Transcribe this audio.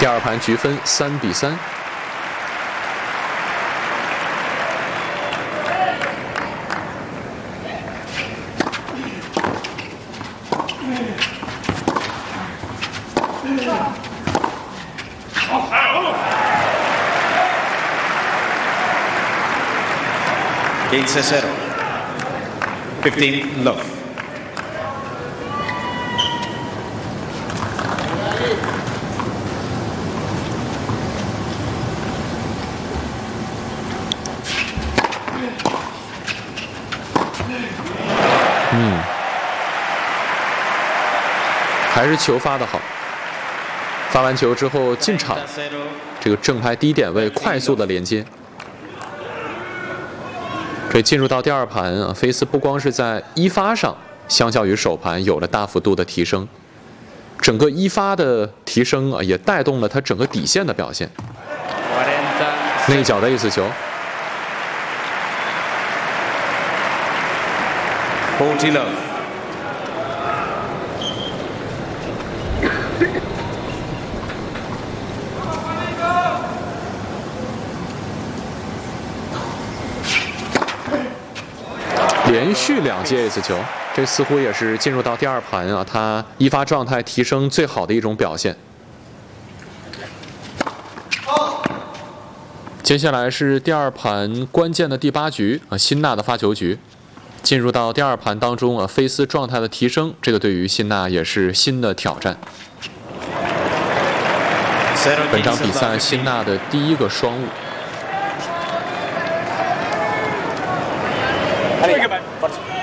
二盘局分3-3。 15-0. 15 love. 还是球发得好。发完球之后进场，这个正拍低点位快速的连接。这进入到第二盘啊，菲斯不光是在一发上，相较于首盘有了大幅度的提升，整个一发的提升啊，也带动了他整个底线的表现。内角的 ace 球。 40 love. 连续2记 ace 球，这似乎也是进入到第二盘啊，他一发状态提升最好的一种表现。接下来是第二盘关键的第8局啊，辛纳的发球局。进入到第二盘当中啊，菲斯状态的提升，这个对于辛纳也是新的挑战。本场比赛辛纳的第1个双误。 Allez,